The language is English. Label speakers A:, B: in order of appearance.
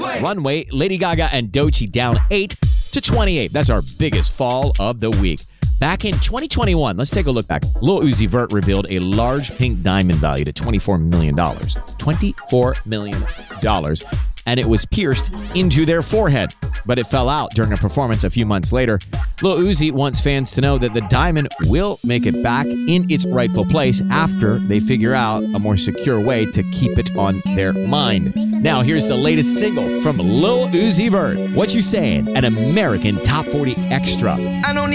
A: Runway, Lady Gaga and Doechii down 8 to 28. That's our biggest fall of the week. Back in 2021, let's take a look back. Lil Uzi Vert revealed a large pink diamond valued at $24 million. $24 million. And it was pierced into their forehead, but it fell out during a performance a few months later. Lil Uzi wants fans to know that the diamond will make it back in its rightful place after they figure out a more secure way to keep it on their mind. Now, here's the latest single from Lil Uzi Vert. What You Saying? An American Top 40 Extra.